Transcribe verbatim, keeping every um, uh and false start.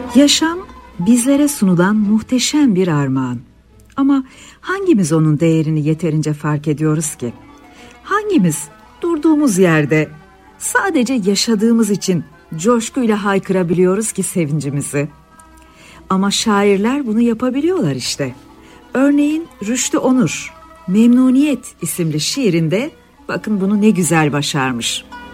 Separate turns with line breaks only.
Yaşam bizlere sunulan muhteşem bir armağan. Ama hangimiz onun değerini yeterince fark ediyoruz ki? Hangimiz durduğumuz yerde sadece yaşadığımız için coşkuyla haykırabiliyoruz ki sevincimizi? Ama şairler bunu yapabiliyorlar işte. Örneğin Rüştü Onur, Memnuniyet isimli şiirinde bakın bunu ne güzel başarmış.